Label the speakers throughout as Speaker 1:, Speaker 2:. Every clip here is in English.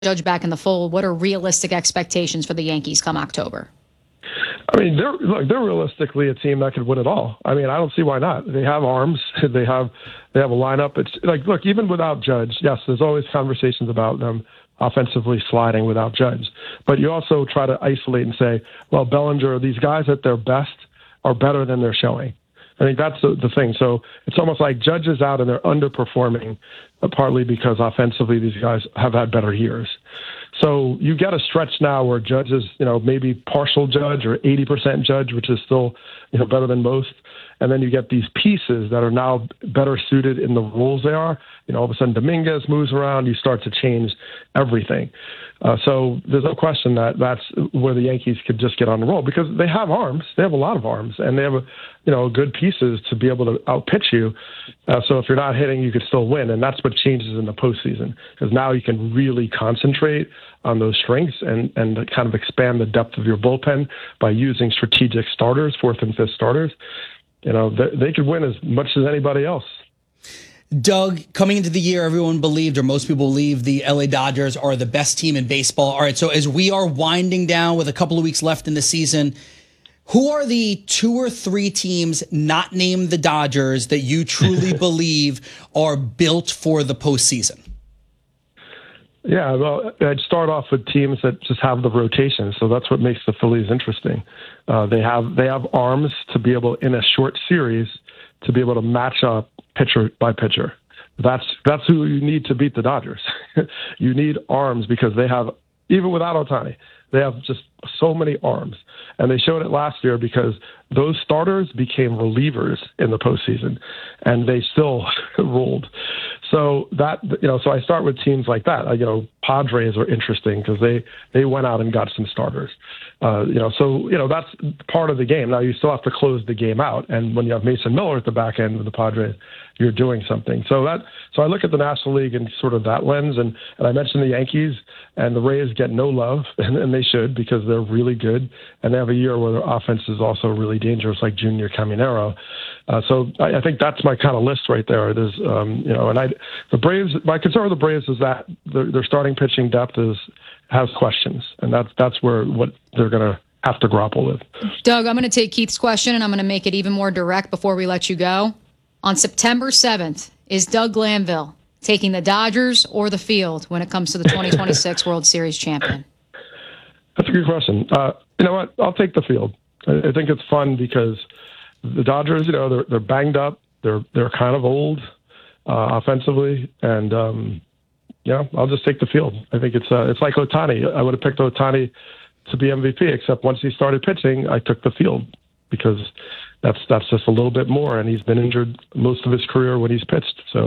Speaker 1: Judge back in the fold, what are realistic expectations for the Yankees come October?
Speaker 2: I mean, they're realistically a team that could win it all. I mean, I don't see why not. They have arms. They have a lineup. It's like, look, even without Judge, yes, there's always conversations about them offensively sliding without Judge. But you also try to isolate and say, well, Bellinger, these guys at their best are better than they're showing. I think that's the thing. So it's almost like Judge is out and they're underperforming, partly because offensively these guys have had better years. So you get a stretch now where Judge is, maybe partial Judge or 80% Judge, which is still, better than most. And then you get these pieces that are now better suited in the roles they are. All of a sudden Dominguez moves around. You start to change everything. So there's no question that that's where the Yankees could just get on the roll because they have arms. They have a lot of arms, and they have, good pieces to be able to outpitch you. So if you're not hitting, you could still win, and that's what changes in the postseason because now you can really concentrate on those strengths and kind of expand the depth of your bullpen by using strategic starters, fourth and fifth starters. They could win as much as anybody else.
Speaker 3: Doug, coming into the year, everyone believed, or most people believe, the LA Dodgers are the best team in baseball. All right, so as we are winding down with a couple of weeks left in the season, who are the 2 or 3 teams not named the Dodgers that you truly believe are built for the postseason?
Speaker 2: Yeah, well, I'd start off with teams that just have the rotation, so that's what makes the Phillies interesting. They have arms to be able, in a short series, to be able to match up pitcher by pitcher. That's who you need to beat the Dodgers. You need arms because they have, even without Ohtani, they have just so many arms. And they showed it last year because those starters became relievers in the postseason, and they still ruled. So so I start with teams like that. Padres are interesting because they went out and got some starters. That's part of the game. Now you still have to close the game out, and when you have Mason Miller at the back end of the Padres, you're doing something. So I look at the National League in sort of that lens, and I mentioned the Yankees and the Rays get no love, and they should because they're really good, and they have a year where their offense is also really dangerous, like Junior Caminero. So I think that's my kind of list right there. There's, the Braves. My concern with the Braves is that their starting pitching depth has questions, and that's what they're going to have to grapple with.
Speaker 1: Doug, I'm going to take Keith's question, and I'm going to make it even more direct before we let you go. On September 7th, is Doug Glanville taking the Dodgers or the field when it comes to the 2026 World Series champion?
Speaker 2: That's a good question. You know what? I'll take the field. I think it's fun because the Dodgers, they're banged up. They're kind of old offensively, and I'll just take the field. I think it's like Ohtani. I would have picked Ohtani to be MVP, except once he started pitching, I took the field because that's just a little bit more, and he's been injured most of his career when he's pitched. So,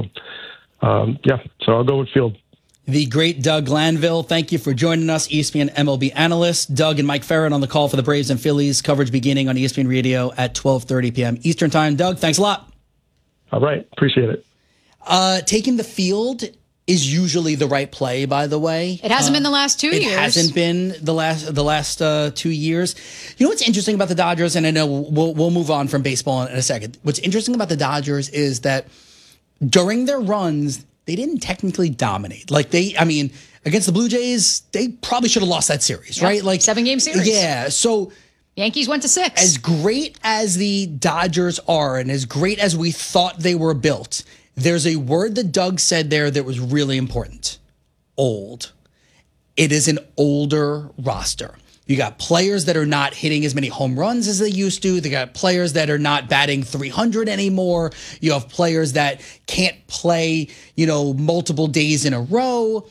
Speaker 2: so I'll go with field.
Speaker 3: The great Doug Glanville, thank you for joining us, ESPN MLB analyst. Doug and Mike Farron on the call for the Braves and Phillies. Coverage beginning on ESPN Radio at 12:30 p.m. Eastern Time. Doug, thanks a lot.
Speaker 2: All right. Appreciate it.
Speaker 3: Taking the field is usually the right play, by the way.
Speaker 1: It hasn't been the last 2 years.
Speaker 3: It hasn't been the last 2 years. You know what's interesting about the Dodgers, and I know we'll move on from baseball in a second. What's interesting about the Dodgers is that during their runs, they didn't technically dominate. Against the Blue Jays, they probably should have lost that series, right?
Speaker 1: 7-game series.
Speaker 3: Yeah, so
Speaker 1: Yankees went to 6.
Speaker 3: As great as the Dodgers are and as great as we thought they were built, there's a word that Doug said there that was really important. Old. It is an older roster. You got players that are not hitting as many home runs as they used to. They got players that are not batting 300 anymore. You have players that can't play, multiple days in a row.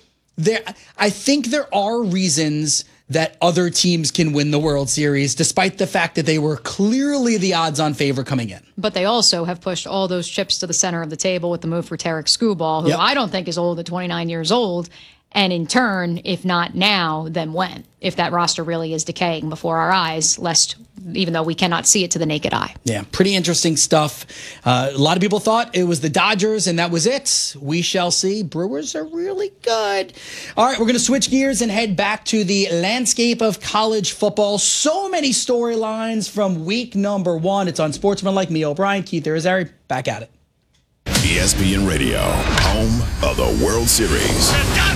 Speaker 3: I think there are reasons that other teams can win the World Series, despite the fact that they were clearly the odds-on favorite coming in.
Speaker 1: But they also have pushed all those chips to the center of the table with the move for Tarek Skubal, who I don't think is old at 29 years old. And in turn, if not now, then when? If that roster really is decaying before our eyes, even though we cannot see it to the naked eye.
Speaker 3: Yeah, pretty interesting stuff. A lot of people thought it was the Dodgers and that was it. We shall see. Brewers are really good. All right, we're going to switch gears and head back to the landscape of college football. So many storylines from week number 1. It's on Sportsman Like Me. O'Brien, Keith Irizarry, back at it.
Speaker 4: ESPN Radio, home of the World Series.